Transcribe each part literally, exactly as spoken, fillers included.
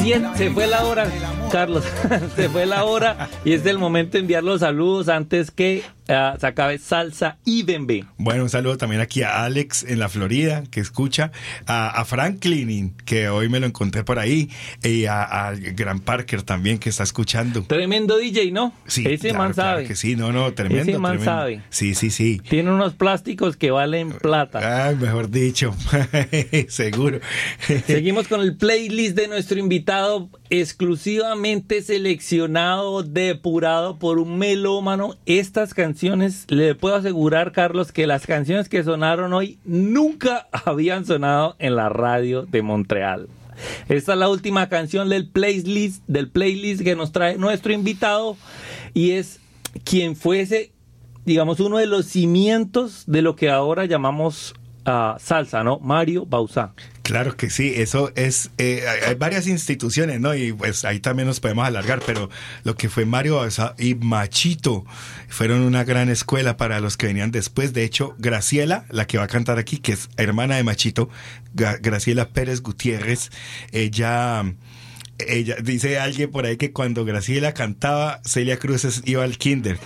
Siete, se fue la hora, Carlos, se fue la hora y es el momento de enviar los saludos antes que uh, se acabe Salsa y Bembe. Bueno, un saludo también aquí a Alex en la Florida, que escucha, a, a Franklin, que hoy me lo encontré por ahí, y a, a Gran Parker también, que está escuchando. Tremendo D J, ¿no? Sí, ese claro, man claro sabe. que sí, no, no, tremendo. Ese man tremendo. sabe. Sí, sí, sí. Tiene unos plásticos que valen plata. Ay, mejor dicho, seguro. Seguimos con el playlist de nuestro invitado, exclusivamente seleccionado, depurado por un melómano. Estas canciones, le puedo asegurar, Carlos, que las canciones que sonaron hoy nunca habían sonado en la radio de Montreal. Esta es la última canción del playlist, del playlist que nos trae nuestro invitado y es quien fuese, digamos, uno de los cimientos de lo que ahora llamamos uh, salsa, ¿no? Mario Bauzá. Claro que sí, eso es, eh, hay, hay varias instituciones, ¿no? Y pues ahí también nos podemos alargar, pero lo que fue Mario Bauzá y Machito fueron una gran escuela para los que venían después. De hecho, Graciela, la que va a cantar aquí, que es hermana de Machito, Gra- Graciela Pérez Gutiérrez, ella... Ella dice alguien por ahí que cuando Graciela cantaba, Celia Cruz iba al kinder.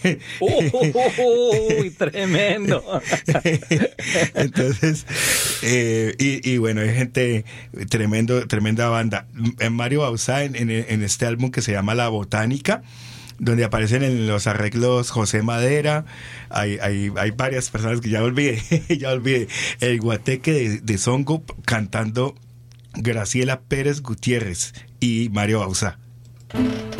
¡Uy, tremendo! Entonces, eh, y, y bueno, hay gente tremendo, tremenda banda. Mario Bauzá en, en, en este álbum que se llama La Botánica, donde aparecen en los arreglos José Madera, hay, hay, hay varias personas que ya olvidé, ya olvidé, el guateque de, de Songo cantando Graciela Pérez Gutiérrez y Mario Bauzá.